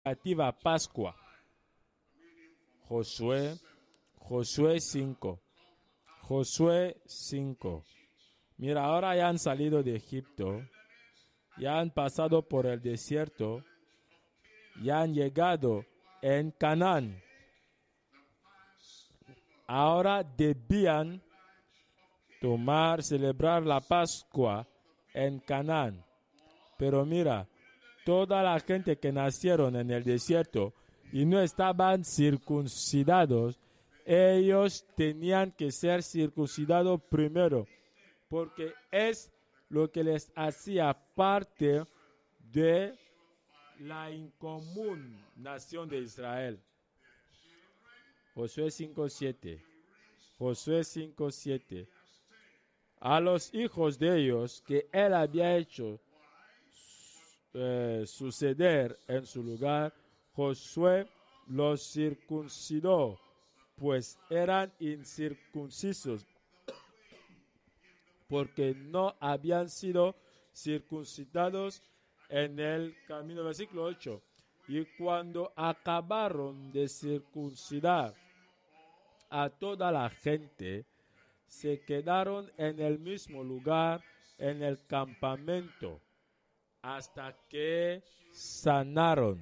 significativa Pascua. Josué 5. Josué 5. Mira, ahora ya han salido de Egipto, ya han pasado por el desierto, ya han llegado en Canaán. Ahora debían celebrar la Pascua en Canaán. Pero mira, toda la gente que nacieron en el desierto y no estaban circuncidados, ellos tenían que ser circuncidados primero, porque es lo que les hacía parte de la incomún nación de Israel. Josué 5:7. Josué 5:7. A los hijos de ellos que él había hecho suceder en su lugar, Josué los circuncidó, pues eran incircuncisos, porque no habían sido circuncidados en el camino. Versículo 8. Y cuando acabaron de circuncidar a toda la gente, se quedaron en el mismo lugar, en el campamento, hasta que sanaron,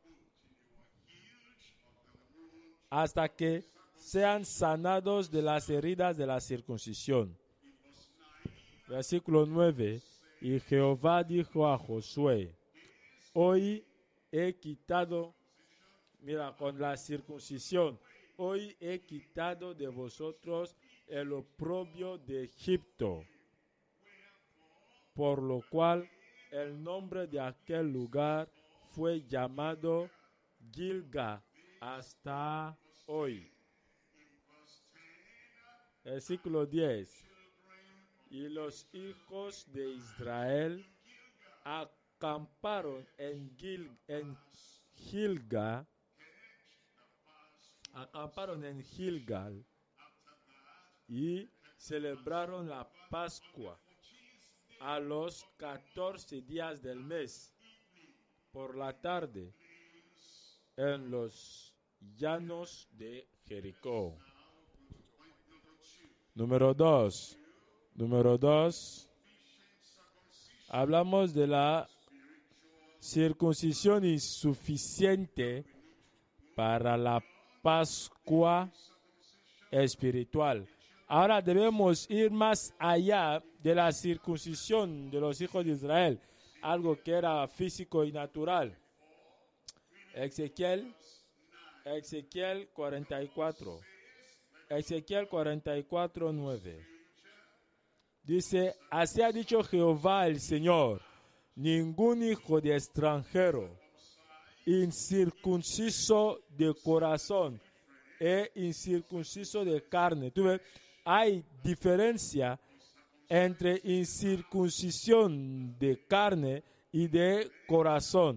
hasta que sean sanados de las heridas de la circuncisión. Versículo 9. Y Jehová dijo a Josué: hoy he quitado, mira, con la circuncisión, hoy he quitado de vosotros el oprobio de Egipto, por lo cual el nombre de aquel lugar fue llamado Gilgal hasta hoy. Versículo 10. Y los hijos de Israel acamparon en Gilgal y celebraron la Pascua a los 14 días del mes, por la tarde, en los llanos de Jericó. Número 2. Hablamos de la circuncisión insuficiente para la Pascua espiritual. Ahora debemos ir más allá de la circuncisión de los hijos de Israel, algo que era físico y natural. Ezequiel 44. Ezequiel 44:9. Dice: así ha dicho Jehová el Señor: ningún hijo de extranjero, incircunciso de corazón e incircunciso de carne. ¿Tú ves? Hay diferencia entre incircuncisión de carne y de corazón.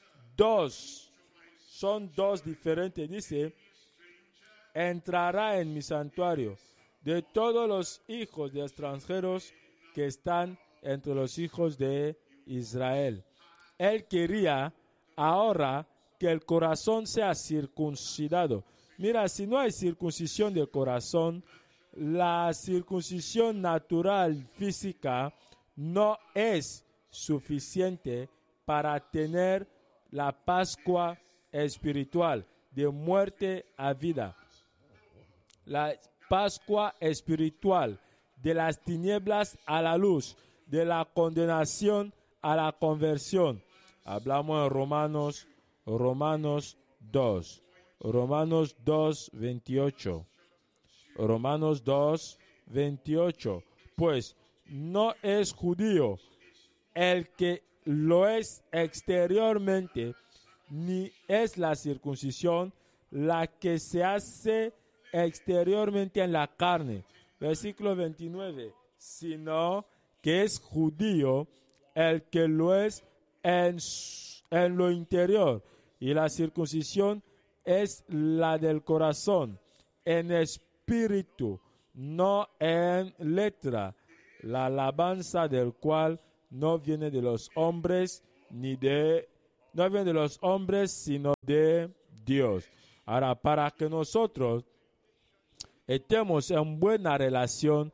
Son dos diferentes. Dice: entrará en mi santuario de todos los hijos de extranjeros que están entre los hijos de Israel. Él quería ahora que el corazón sea circuncidado. Mira, si no hay circuncisión de corazón, la circuncisión natural física no es suficiente para tener la Pascua espiritual de muerte a vida. La Pascua espiritual de las tinieblas a la luz, de la condenación a la conversión. Hablamos en Romanos 2. Romanos 2:28. Romanos 2:28. Pues no es judío el que lo es exteriormente, ni es la circuncisión la que se hace exteriormente en la carne. Versículo 29. Sino que es judío el que lo es en lo interior, y la circuncisión es la del corazón, en espíritu, no en letra, la alabanza del cual no viene de los hombres, ni no viene de los hombres, sino de Dios. Ahora, para que nosotros estemos en buena relación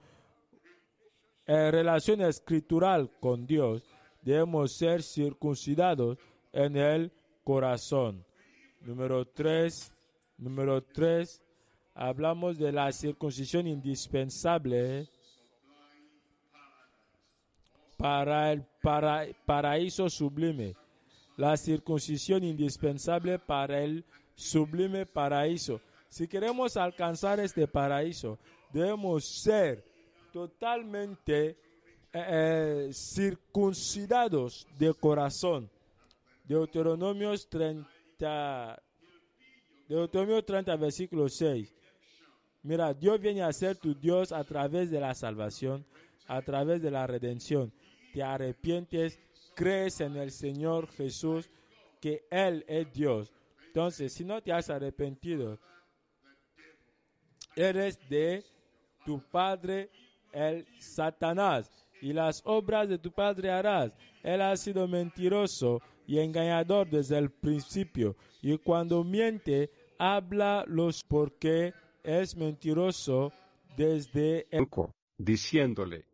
escritural con Dios, debemos ser circuncidados en el corazón. Número 3, hablamos de la circuncisión indispensable para el paraíso sublime. La circuncisión indispensable para el sublime paraíso. Si queremos alcanzar este paraíso, debemos ser totalmente circuncidados de corazón. Deuteronomio 30, versículo 6. Mira, Dios viene a ser tu Dios a través de la salvación, a través de la redención. Te arrepientes, crees en el Señor Jesús, que Él es Dios. Entonces, si no te has arrepentido, eres de tu padre, el Satanás, y las obras de tu padre harás. Él ha sido mentiroso y engañador desde el principio, y cuando miente, habla porque es mentiroso desde el... diciéndole: